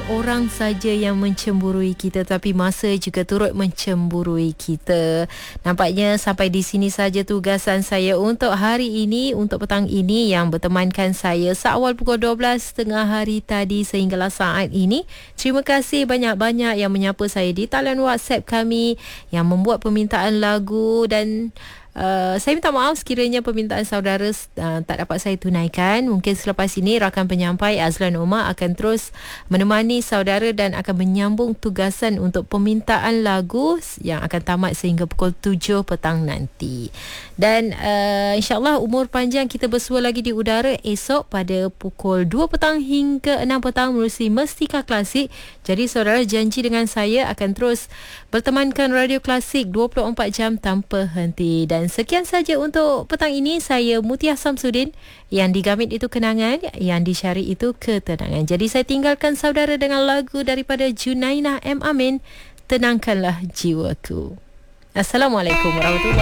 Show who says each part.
Speaker 1: orang saja yang mencemburui kita, tapi masa juga turut mencemburui kita. Nampaknya sampai di sini saja tugasan saya untuk hari ini, untuk petang ini, yang bertemankan saya seawal pukul 12 tengah hari tadi sehinggalah saat ini. Terima kasih banyak-banyak yang menyapa saya di talian WhatsApp kami, yang membuat permintaan lagu, dan saya minta maaf sekiranya permintaan saudara tak dapat saya tunaikan. Mungkin selepas ini rakan penyampai Azlan Omar akan terus menemani saudara dan akan menyambung tugasan untuk permintaan lagu yang akan tamat sehingga pukul 7 petang nanti. Dan insyaAllah umur panjang kita bersua lagi di udara esok pada pukul 2 petang hingga 6 petang melalui Mestika Klasik. Jadi saudara janji dengan saya akan terus bertemankan Radio Klasik 24 jam tanpa henti. Dan sekian saja untuk petang ini. Saya Mutia Samsudin. Yang digamit itu kenangan, yang disyari itu ketenangan. Jadi saya tinggalkan saudara dengan lagu daripada Junainah M. Amin, Tenangkanlah Jiwaku. Assalamualaikum warahmatullahi wabarakatuh.